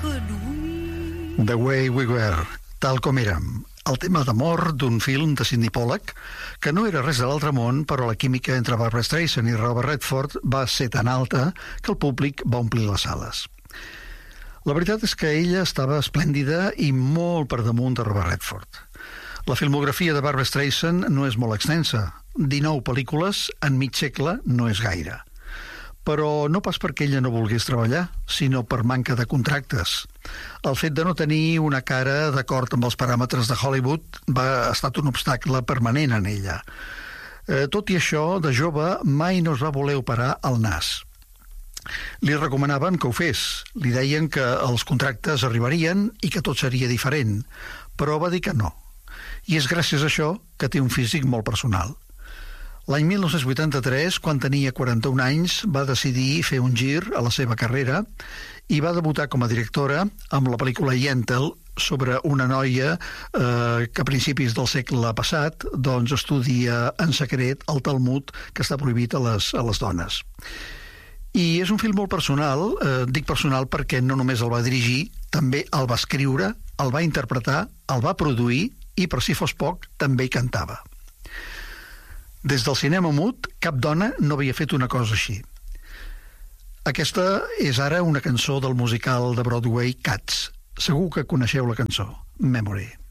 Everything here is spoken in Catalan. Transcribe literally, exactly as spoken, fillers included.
The Way We Were, tal com érem, el tema d'amor d'un film de Sidney Pollack, que no era res de l'altre món, però la química entre Barbra Streisand i Robert Redford va ser tan alta que el públic va omplir les sales. La veritat és que ella estava esplèndida i molt per damunt de Robert Redford. La filmografia de Barbra Streisand no és molt extensa. dinou pel·lícules en mig segle no és gaire. Però no pas perquè ella no volgués treballar, sinó per manca de contractes. El fet de no tenir una cara d'acord amb els paràmetres de Hollywood va ha estat un obstacle permanent en ella. Eh, tot i això, de jove, mai no es va voler operar el nas. Li recomanaven que ho fes. Li deien que els contractes arribarien i que tot seria diferent, però va dir que no. I és gràcies a això que té un físic molt personal. L'any mil nou-cents vuitanta-tres, quan tenia quaranta-un anys, va decidir fer un gir a la seva carrera i va debutar com a directora amb la pel·lícula Yentl, sobre una noia eh, que a principis del segle passat doncs, estudia en secret el Talmud, que està prohibit a les, a les dones. I és un film molt personal, eh, dic personal perquè no només el va dirigir, també el va escriure, el va interpretar, el va produir i, per si fos poc, també hi cantava. Des del cinema mut, cap dona no havia fet una cosa així. Aquesta és ara una cançó del musical de Broadway Cats. Segur que coneixeu la cançó, Memory.